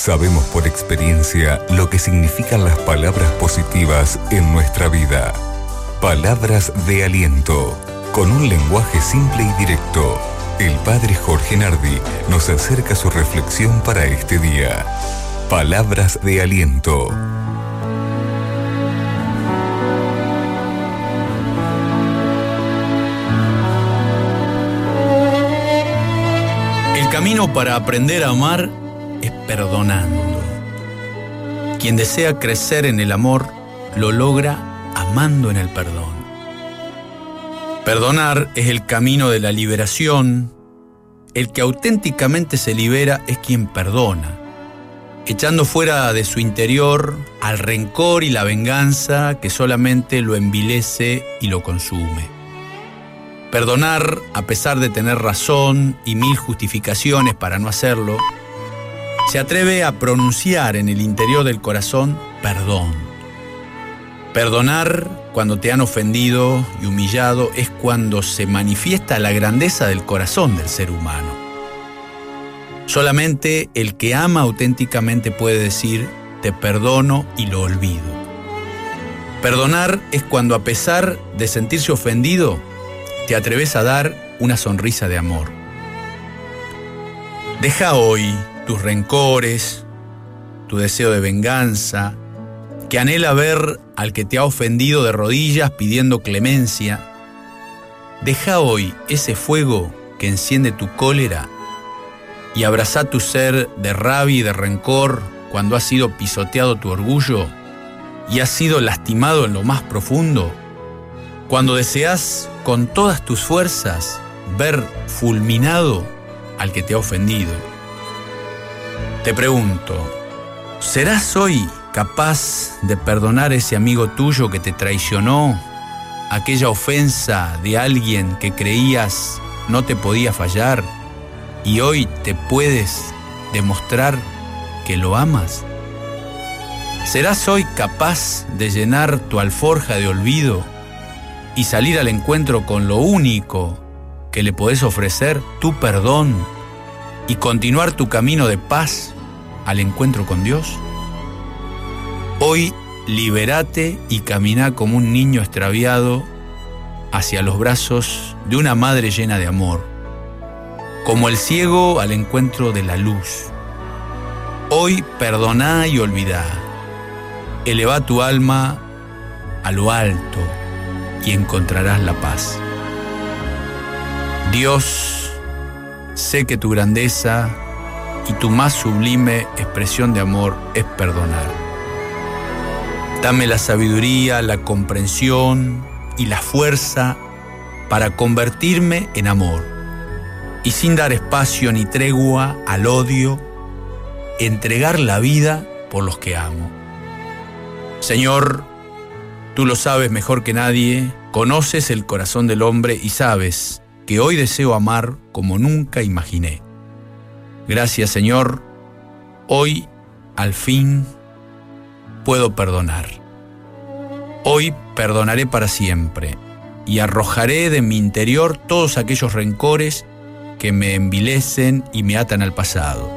Sabemos por experiencia lo que significan las palabras positivas en nuestra vida. Palabras de aliento, con un lenguaje simple y directo. El Padre Jorge Nardi nos acerca su reflexión para este día. Palabras de aliento. El camino para aprender a amar es perdonando. Quien desea crecer en el amor lo logra amando en el perdón. Perdonar es el camino de la liberación. El que auténticamente se libera es quien perdona, echando fuera de su interior al rencor y la venganza que solamente lo envilece y lo consume. Perdonar, a pesar de tener razón y mil justificaciones para no hacerlo, se atreve a pronunciar en el interior del corazón perdón. Perdonar cuando te han ofendido y humillado es cuando se manifiesta la grandeza del corazón del ser humano. Solamente el que ama auténticamente puede decir te perdono y lo olvido. Perdonar es cuando, a pesar de sentirse ofendido, te atreves a dar una sonrisa de amor. Deja hoy tus rencores, tu deseo de venganza, que anhela ver al que te ha ofendido de rodillas pidiendo clemencia. Deja hoy ese fuego que enciende tu cólera y abraza tu ser de rabia y de rencor cuando ha sido pisoteado tu orgullo y has sido lastimado en lo más profundo. Cuando deseas con todas tus fuerzas ver fulminado al que te ha ofendido. Te pregunto, ¿serás hoy capaz de perdonar a ese amigo tuyo que te traicionó? Aquella ofensa de alguien que creías no te podía fallar y hoy te puedes demostrar que lo amas. ¿Serás hoy capaz de llenar tu alforja de olvido y salir al encuentro con lo único que le podés ofrecer, tu perdón, y continuar tu camino de paz al encuentro con Dios? Hoy libérate y camina como un niño extraviado hacia los brazos de una madre llena de amor, como el ciego al encuentro de la luz. Hoy perdoná y olvidá. Eleva tu alma a lo alto y encontrarás la paz. Dios, sé que tu grandeza y tu más sublime expresión de amor es perdonar. Dame la sabiduría, la comprensión y la fuerza para convertirme en amor y, sin dar espacio ni tregua al odio, entregar la vida por los que amo. Señor, tú lo sabes mejor que nadie, conoces el corazón del hombre y sabes que hoy deseo amar como nunca imaginé. Gracias, Señor. Hoy, al fin, puedo perdonar. Hoy perdonaré para siempre y arrojaré de mi interior todos aquellos rencores que me envilecen y me atan al pasado.